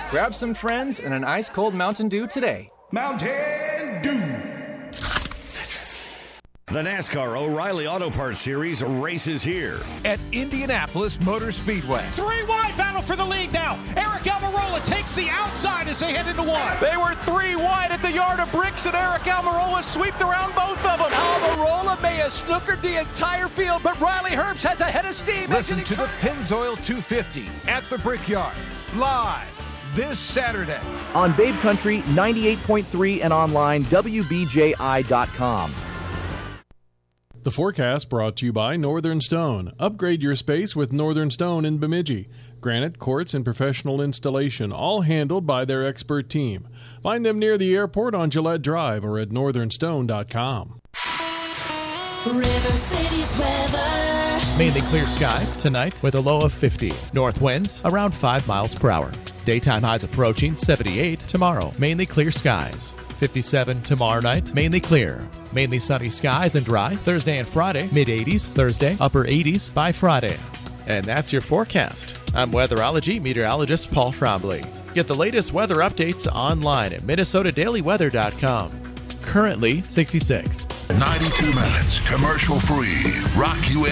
Grab some friends and an ice-cold Mountain Dew today. Mountain Dew. The NASCAR O'Reilly Auto Parts Series races here at Indianapolis Motor Speedway. 3 wide battle for the lead now. Eric Almirola takes the outside as they head into one. They were 3 wide at the yard of bricks, and Eric Almirola swept around both of them. Almirola may have snookered the entire field, but Riley Herbst has a head of steam. Listen to the Pennzoil 250 at the Brickyard, live this Saturday. On Babe Country, 98.3 and online, WBJI.com. The forecast brought to you by Northern Stone. Upgrade your space with Northern Stone in Bemidji. Granite, quartz, and professional installation, all handled by their expert team. Find them near the airport on Gillette Drive or at northernstone.com. River City's weather. Mainly clear skies tonight with a low of 50. North winds around 5 miles per hour. Daytime highs approaching 78 tomorrow. Mainly clear skies. 57 tomorrow night, mainly clear. Mainly sunny skies and dry Thursday and Friday, mid-80s Thursday, upper 80s by Friday. And that's your forecast. I'm weatherology meteorologist Paul Frombley. Get the latest weather updates online at minnesotadailyweather.com. Currently 66. 92 minutes, commercial free. Rock